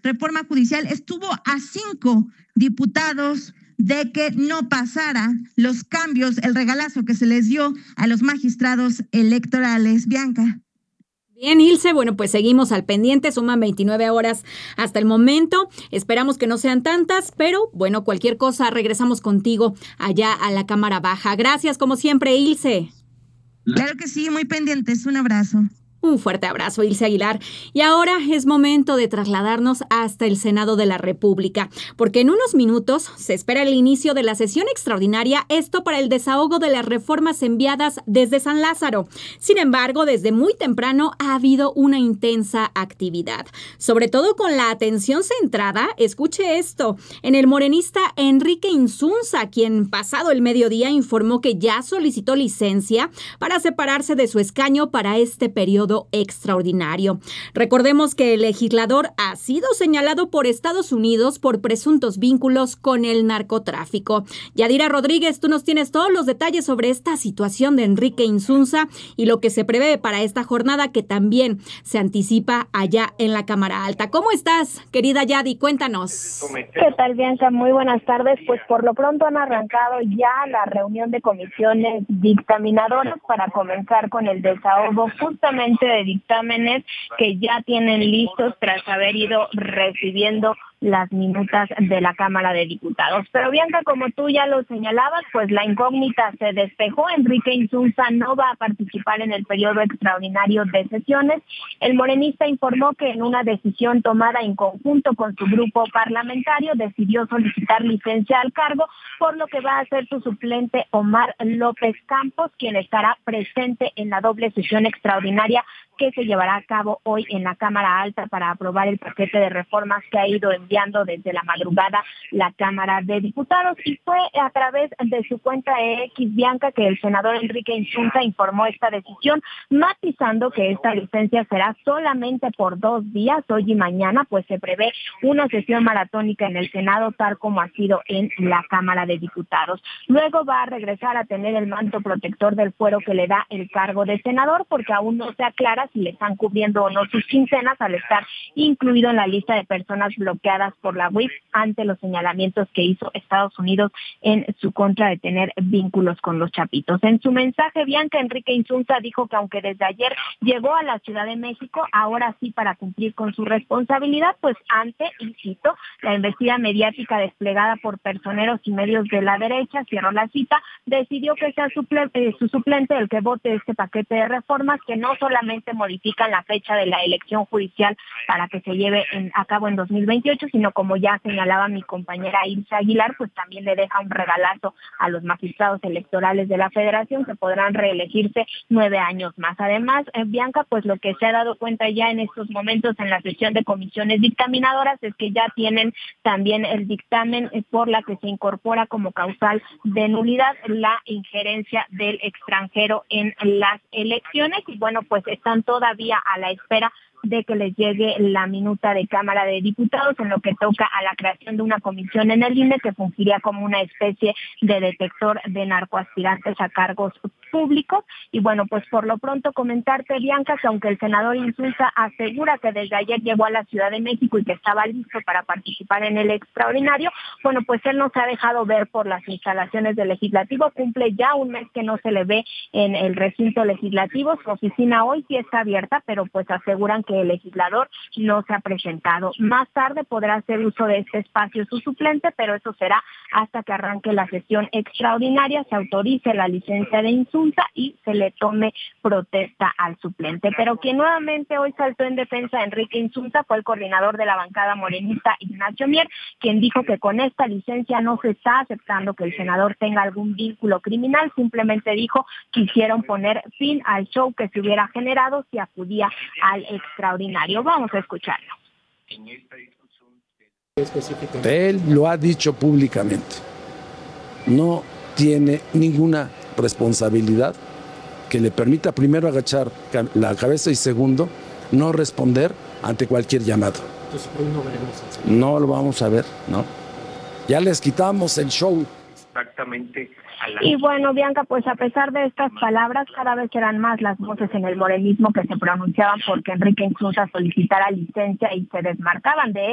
reforma judicial estuvo a 5 diputados de que no pasara los cambios, el regalazo que se les dio a los magistrados electorales. Bianca. Bien, Ilse, bueno, pues seguimos al pendiente, suman 29 horas hasta el momento, esperamos que no sean tantas, pero bueno, cualquier cosa, regresamos contigo allá a la Cámara Baja. Gracias, como siempre, Ilse. Claro que sí, muy pendientes, un abrazo. Un fuerte abrazo, Ilse Aguilar. Y ahora es momento de trasladarnos hasta el Senado de la República, porque en unos minutos se espera el inicio de la sesión extraordinaria, esto para el desahogo de las reformas enviadas desde San Lázaro. Sin embargo, desde muy temprano ha habido una intensa actividad, sobre todo con la atención centrada, escuche esto, en el morenista Enrique Insunza, quien pasado el mediodía informó que ya solicitó licencia para separarse de su escaño para este periodo extraordinario. Recordemos que el legislador ha sido señalado por Estados Unidos por presuntos vínculos con el narcotráfico. Yadira Rodríguez, tú nos tienes todos los detalles sobre esta situación de Enrique Insunza y lo que se prevé para esta jornada que también se anticipa allá en la Cámara Alta. ¿Cómo estás, querida Yadi? Cuéntanos. ¿Qué tal, Bianca? Muy buenas tardes. Pues por lo pronto han arrancado ya la reunión de comisiones dictaminadoras para comenzar con el desahogo justamente de dictámenes que ya tienen listos tras haber ido recibiendo las minutas de la Cámara de Diputados. Pero Bianca, como tú ya lo señalabas, pues la incógnita se despejó. Enrique Insunza no va a participar en el periodo extraordinario de sesiones. El morenista informó que en una decisión tomada en conjunto con su grupo parlamentario decidió solicitar licencia al cargo, por lo que va a ser su suplente Omar López Campos, quien estará presente en la doble sesión extraordinaria que se llevará a cabo hoy en la Cámara Alta para aprobar el paquete de reformas que ha ido enviando desde la madrugada la Cámara de Diputados. Y fue a través de su cuenta X, Bianca, que el senador Enrique Insunza informó esta decisión, matizando que esta licencia será solamente por 2 días, hoy y mañana, pues se prevé una sesión maratónica en el Senado, tal como ha sido en la Cámara de Diputados. Luego va a regresar a tener el manto protector del fuero que le da el cargo de senador, porque aún no se aclara si le están cubriendo o no sus quincenas al estar incluido en la lista de personas bloqueadas por la UIF ante los señalamientos que hizo Estados Unidos en su contra de tener vínculos con los chapitos. En su mensaje, Bianca, Enrique Insunza dijo que aunque desde ayer llegó a la Ciudad de México, ahora sí para cumplir con su responsabilidad, pues ante, y cito, la embestida mediática desplegada por personeros y medios de la derecha, cierro la cita, decidió que sea su suplente el que vote este paquete de reformas que no solamente modifican la fecha de la elección judicial para que se lleve a cabo en 2028, sino como ya señalaba mi compañera Ilse Aguilar, pues también le deja un regalazo a los magistrados electorales de la Federación que podrán reelegirse 9 años más. Además, Bianca, pues lo que se ha dado cuenta ya en estos momentos en la sesión de comisiones dictaminadoras es que ya tienen también el dictamen por la que se incorpora como causal de nulidad la injerencia del extranjero en las elecciones y bueno, pues están todavía a la espera de que les llegue la minuta de Cámara de Diputados en lo que toca a la creación de una comisión en el INE que fungiría como una especie de detector de narcoaspirantes a cargos públicos. Y bueno, pues por lo pronto comentarte, Bianca, que aunque el senador Insunza asegura que desde ayer llegó a la Ciudad de México y que estaba listo para participar en el extraordinario, bueno, pues él no se ha dejado ver por las instalaciones del Legislativo, cumple ya un mes que no se le ve en el recinto legislativo, su oficina hoy sí está abierta, pero pues aseguran que el legislador no se ha presentado. Más tarde podrá hacer uso de este espacio su suplente, pero eso será hasta que arranque la sesión extraordinaria, se autorice la licencia de Insunza y se le tome protesta al suplente. Pero quien nuevamente hoy saltó en defensa de Enrique Insunza fue el coordinador de la bancada morenista, Ignacio Mier, quien dijo que con esta licencia no se está aceptando que el senador tenga algún vínculo criminal, simplemente dijo que quisieron poner fin al show que se hubiera generado si acudía al extraordinario. Vamos a escucharlo. Él lo ha dicho públicamente. No tiene ninguna responsabilidad que le permita primero agachar la cabeza y segundo no responder ante cualquier llamado. Entonces hoy no veremos. No lo vamos a ver, ¿no? Ya les quitamos el show. Exactamente. Y bueno, Bianca, pues a pesar de estas palabras, cada vez eran más las voces en el morenismo que se pronunciaban porque Enrique Insunza solicitara licencia y se desmarcaban de él.